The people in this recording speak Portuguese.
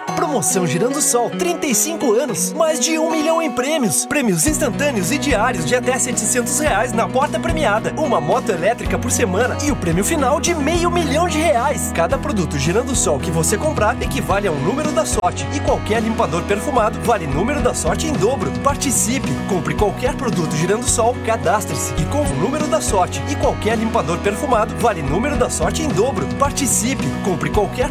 Promoção Girando Sol, 35 anos, mais de 1 milhão em prêmios. Prêmios instantâneos e diários de até R$700 na porta premiada. Uma moto elétrica por semana e o prêmio final de R$500 mil. Cada produto Girando Sol que você comprar equivale a um número da sorte. E qualquer limpador perfumado vale número da sorte em dobro. Participe! Compre qualquer produto Girando Sol, cadastre-se e com o número da sorte. E qualquer limpador perfumado vale número da sorte em dobro. Participe! Compre qualquer